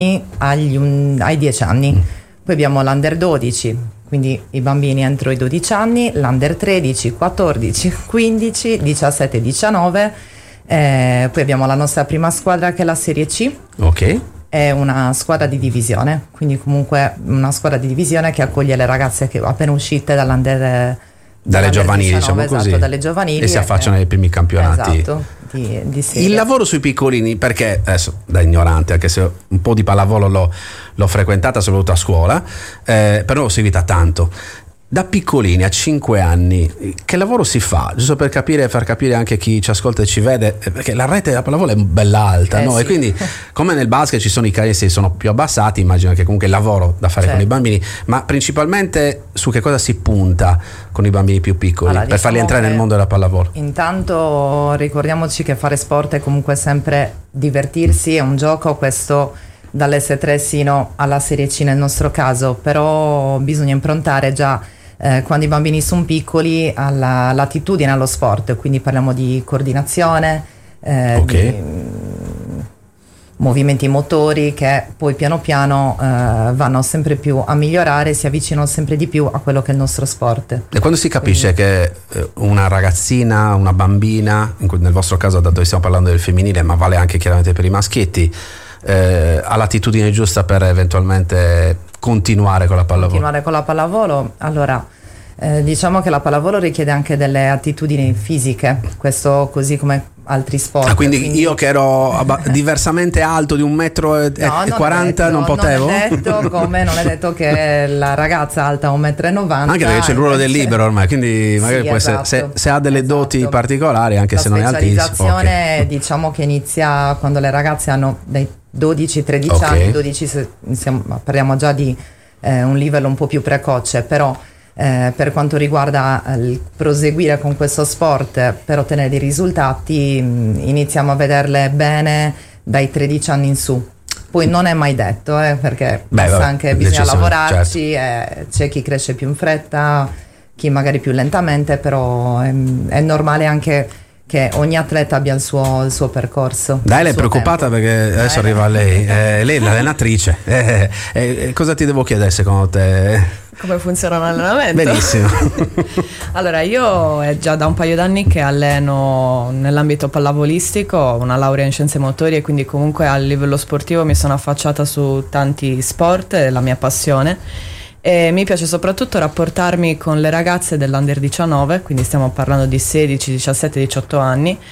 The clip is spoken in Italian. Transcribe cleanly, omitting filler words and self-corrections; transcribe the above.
ai 10 anni. Poi abbiamo l'Under 12, quindi i bambini entro i 12 anni, l'Under 13, 14, 15, 17, 19. Poi abbiamo la nostra prima squadra che è la Serie C. Ok. È una squadra di divisione, quindi comunque una squadra di divisione che accoglie le ragazze che appena uscite dall'Under dalle giovanili, 19, diciamo così, esatto, dalle giovanili, e si affacciano ai primi campionati. Esatto, di serie. Il lavoro sui piccolini, perché adesso da ignorante, anche se un po' di pallavolo l'ho frequentata soprattutto a scuola, però l'ho seguita tanto. Da piccolini a 5 anni che lavoro si fa? Giusto per capire, far capire anche chi ci ascolta e ci vede, perché la rete della pallavolo è bella alta, no? Sì. E quindi come nel basket ci sono i canestri che sono più abbassati, immagino che comunque il lavoro da fare con i bambini, ma principalmente su che cosa si punta con i bambini più piccoli, allora, per farli entrare nel mondo della pallavolo? Intanto ricordiamoci che fare sport è comunque sempre divertirsi, è un gioco, questo dall'S3 sino alla Serie C nel nostro caso, però bisogna improntare già quando i bambini sono piccoli all'attitudine allo sport, quindi parliamo di coordinazione, di movimenti motori che poi piano piano vanno sempre più a migliorare, si avvicinano sempre di più a quello che è il nostro sport. E quando si capisce che una ragazzina, una bambina, nel vostro caso dato che stiamo parlando del femminile, ma vale anche chiaramente per i maschietti, ha l'attitudine giusta per eventualmente continuare con la pallavolo? Allora, diciamo che la pallavolo richiede anche delle attitudini fisiche, questo così come altri sport. Quindi io che ero diversamente alto di 1,40 m non potevo? Non è detto che la ragazza alta 1,90 m. Anche perché c'è il ruolo del libero ormai, quindi magari può essere, se ha delle doti particolari, anche se non è altissimo. La specializzazione diciamo che inizia quando le ragazze hanno dai 12-13 anni, parliamo già di un livello un po' più precoce, però per quanto riguarda il proseguire con questo sport per ottenere dei risultati iniziamo a vederle bene dai 13 anni in su. Poi non è mai detto, perché bisogna lavorarci, certo. C'è chi cresce più in fretta, chi magari più lentamente, però è normale anche che ogni atleta abbia il suo percorso. Dai, lei è preoccupata tempo. Perché adesso arriva lei, lei è l'allenatrice. Cosa ti devo chiedere secondo te? Come funziona un allenamento? Benissimo. Allora, io è già da un paio d'anni che alleno nell'ambito pallavolistico, ho una laurea in scienze motorie e quindi comunque a livello sportivo mi sono affacciata su tanti sport, è la mia passione. E mi piace soprattutto rapportarmi con le ragazze dell'Under 19, quindi stiamo parlando di 16, 17, 18 anni,